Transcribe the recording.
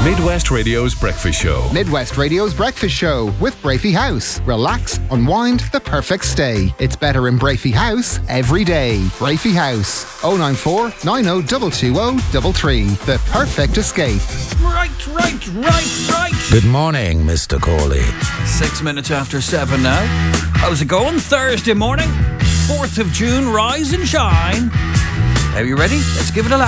Midwest Radio's Breakfast Show. Midwest Radio's Breakfast Show with Brafey House. Relax, unwind, the perfect stay. It's better in Brafey House every day. Brafey House. 094 90 220 The perfect escape. Right. Good morning, Mr. Corley. 6 minutes after 7 now. How's it going? Thursday morning, 4th of June, rise and shine. Are you ready? Let's give it a laugh.